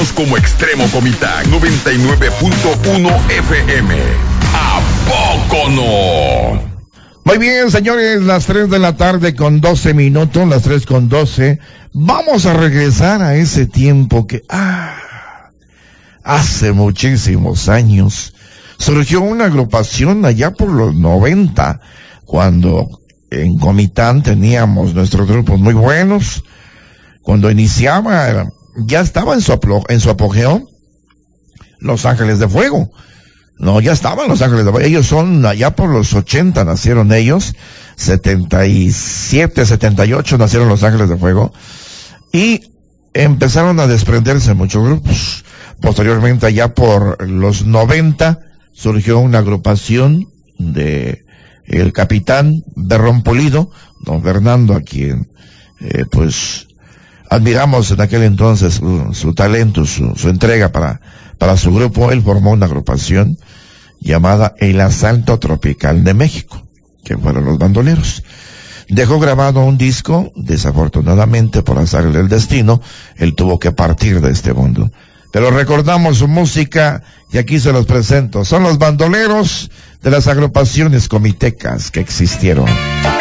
Como Extremo Comitán 99.1 FM. ¿A poco no? Muy bien, señores, las 3 de la tarde con 12 minutos, las 3 con 12. Vamos a regresar a ese tiempo que, hace muchísimos años, surgió una agrupación allá por los 90, cuando en Comitán teníamos nuestros grupos muy buenos. Cuando iniciaba, ya estaba en su apogeo Los Ángeles de Fuego. No, ya estaban Los Ángeles de Fuego. Ellos son allá por los 80, nacieron ellos. 77, 78 nacieron Los Ángeles de Fuego. Y empezaron a desprenderse muchos grupos. Posteriormente, allá por los 90, surgió una agrupación de el capitán Berrón Pulido, don Fernando, a quien, admiramos en aquel entonces su talento, su entrega para su grupo. Él formó una agrupación llamada El Asalto Tropical de México, que fueron los bandoleros. Dejó grabado un disco, desafortunadamente por azar del destino, él tuvo que partir de este mundo. Pero recordamos su música y aquí se los presento. Son los bandoleros de las agrupaciones comitecas que existieron.